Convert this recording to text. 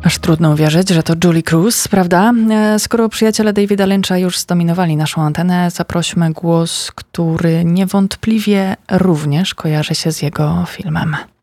Aż trudno uwierzyć, że to Julie Cruz, prawda? Skoro przyjaciele Davida Lyncha już zdominowali naszą antenę, zaprośmy głos, który niewątpliwie również kojarzy się z jego filmem.